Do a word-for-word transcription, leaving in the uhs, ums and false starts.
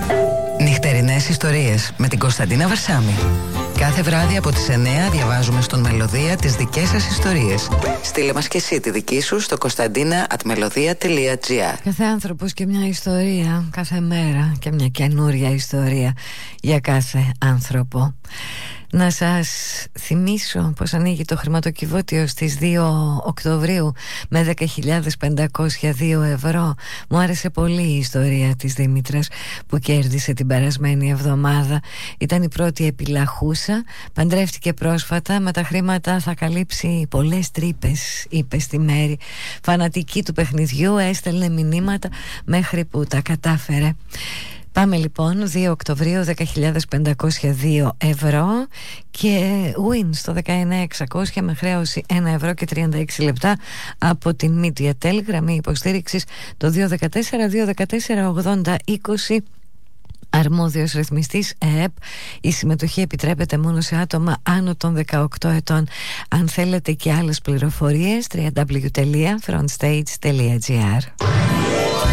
Νυχτερινές ιστορίες με την Κωνσταντίνα Βαρσάμι. Κάθε βράδυ από τις εννιά διαβάζουμε στον Μελωδία τις δικές σας ιστορίες. Στείλε μας και εσύ τη δική σου στο κωνσταντίνα at melodia τελεία gr. Κάθε άνθρωπος και μια ιστορία, κάθε μέρα και μια καινούρια ιστορία για κάθε άνθρωπο. Να σας θυμίσω πως ανοίγει το χρηματοκιβώτιο στις δύο Οκτωβρίου με δέκα χιλιάδες πεντακόσια δύο ευρώ. Μου άρεσε πολύ η ιστορία της Δήμητρας που κέρδισε την περασμένη εβδομάδα. Ήταν η πρώτη επιλαχούσα, παντρεύτηκε πρόσφατα, με τα χρήματα θα καλύψει πολλές τρύπες, είπε στη Μέρη. Φανατική του παιχνιδιού, έστελνε μηνύματα μέχρι που τα κατάφερε. Πάμε λοιπόν, δύο Οκτωβρίου, δέκα χιλιάδες πεντακόσια δύο ευρώ και win στο δεκαεννιά εξακόσια με χρέωση ένα ευρώ και τριάντα έξι λεπτά από την MediaTel, γραμμή υποστήριξης το δύο ένα τέσσερα δύο ένα τέσσερα ογδόντα είκοσι. Αρμόδιος ρυθμιστής ΕΕΠ. Η συμμετοχή επιτρέπεται μόνο σε άτομα άνω των δεκαοκτώ ετών. Αν θέλετε και άλλες πληροφορίες, double-u double-u double-u τελεία frontstage τελεία gr.